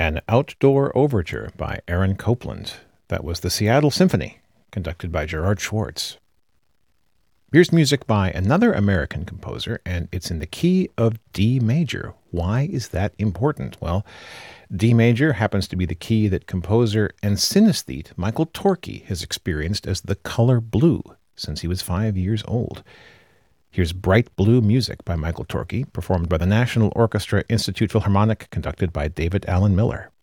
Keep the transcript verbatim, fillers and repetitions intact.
An Outdoor Overture by Aaron Copland. That was the Seattle Symphony, conducted by Gerard Schwartz. Here's music by another American composer, and it's in the key of D major. Why is that important? Well, D major happens to be the key that composer and synesthete Michael Torke has experienced as the color blue since he was five years old. Here's Bright Blue Music by Michael Torke, performed by the National Orchestra Institute Philharmonic, conducted by David Allen Miller.